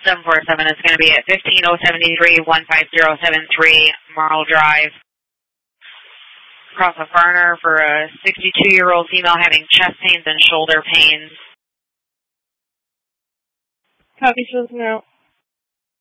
747 is going to be at 15073 15073 Marl Drive. Across a burner for a 62-year-old female having chest pains and shoulder pains. Copy, Susan out.